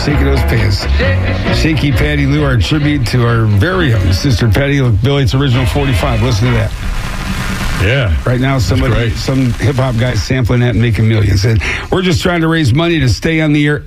shaking those pants. Shaky Patty Lou, our tribute to our very own Sister Patty. Look, Billy, it's original 45. Listen to that. Yeah. Right now, some hip-hop guy's sampling that and making millions. And we're just trying to raise money to stay on the air.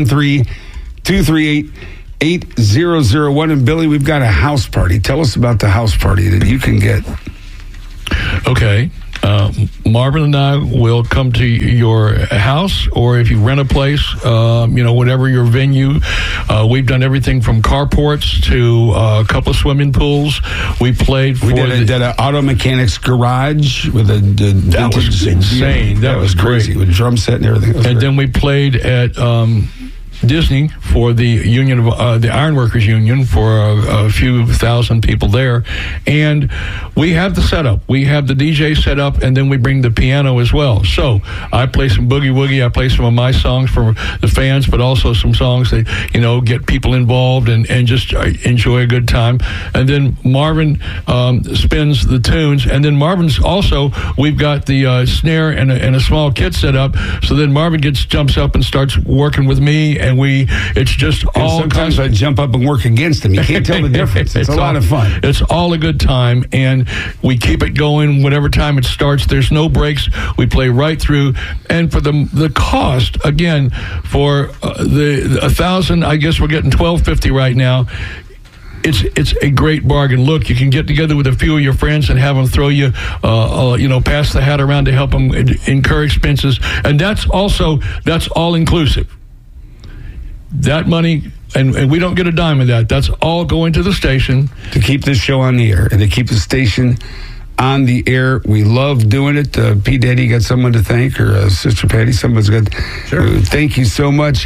813-238-8001. And, Billy, we've got a house party. Tell us about the house party that you can get. Okay. Marvin and I will come to your house, or if you rent a place, whatever your venue. We've done everything from carports to a couple of swimming pools. We did an auto mechanics garage with a that was insane. That was crazy with drum set and everything. And then we played at Disney for the union of the Ironworkers Union for a few thousand people there, and we have the setup. We have the DJ set up, and then we bring the piano as well. So I play some boogie woogie. I play some of my songs for the fans, but also some songs that get people involved and just enjoy a good time. And then Marvin spins the tunes, and then Marvin's also we've got the snare and a small kit set up. So then Marvin jumps up and starts working with me. And it's just all. Sometimes I jump up and work against him. You can't tell the difference. It's a lot of fun. It's all a good time, and we keep it going whatever time it starts. There's no breaks. We play right through, and for the cost again for the 1,000, I guess we're getting $1,250 right now. It's a great bargain. Look, you can get together with a few of your friends and have them throw you, pass the hat around to help them incur expenses, and that's all inclusive. That money, and we don't get a dime of that. That's all going to the station. To keep this show on the air and to keep the station on the air. We love doing it. P. Daddy got someone to thank, or Sister Patty, someone's good. Sure. Thank you so much.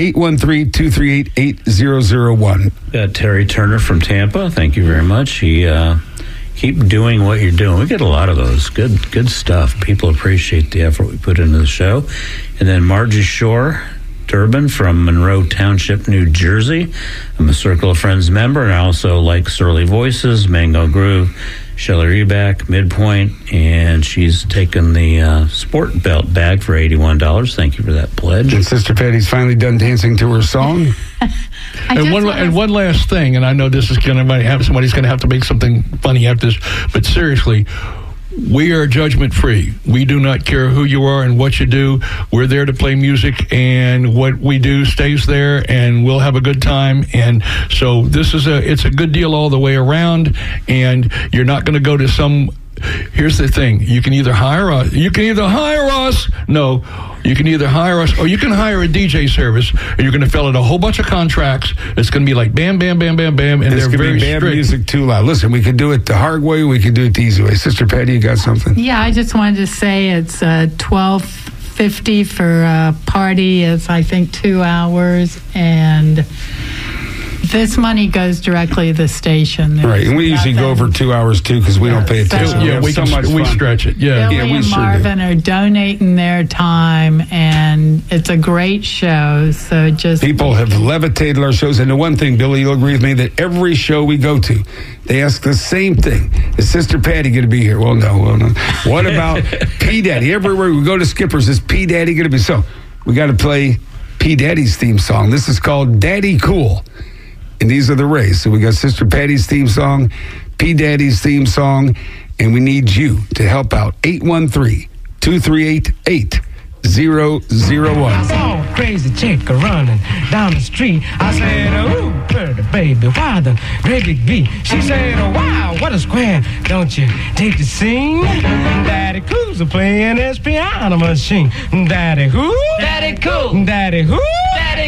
813-238-8001. Got Terry Turner from Tampa. Thank you very much. Keep doing what you're doing. We get a lot of those. Good stuff. People appreciate the effort we put into the show. And then Margie Shore Durbin from Monroe Township, New Jersey. I'm a Circle of Friends member, and I also like Surly Voices, Mango Groove, Shelly Reback, Midpoint, and she's taken the sport belt bag for $81. Thank you for that pledge. And Sister Patty's finally done dancing to her song. And one last thing, and I know this is going to have somebody's going to have to make something funny after this, but seriously, we are judgment free. We do not care who you are and what you do. We're there to play music, and what we do stays there, and we'll have a good time. And so it's a good deal all the way around, and you're not going to go to some. Here's the thing: you can either hire us. You can either hire us or you can hire a DJ service, and you're going to fill out a whole bunch of contracts. It's going to be like bam, bam, bam, bam, bam, and they're very strict. Music too loud. Listen, we could do it the hard way. We could do it the easy way. Sister Patty, you got something? Yeah, I just wanted to say it's $12.50 for a party. It's I think 2 hours, and this money goes directly to the station. Right, and we usually go over 2 hours too because we don't pay attention. We stretch it. Yeah, Billy and Marvin are donating their time, and it's a great show. So people have levitated our shows. And the one thing, Billy, you'll agree with me that every show we go to, they ask the same thing: is Sister Patty going to be here? Well, no. What about P. Daddy? Everywhere we go to Skippers, is P. Daddy going to be? So we got to play P. Daddy's theme song. This is called Daddy Cool. And these are the Rays. So we got Sister Patty's theme song, P. Daddy's theme song, and we need you to help out. 813-238-8001. I saw a crazy chick running down the street. I said, ooh, pretty baby, why the great big beat? She said, oh, wow, what a square. Don't you take the scene? Daddy Cool's playing his piano machine. Daddy who? Daddy Cool. Daddy who? Daddy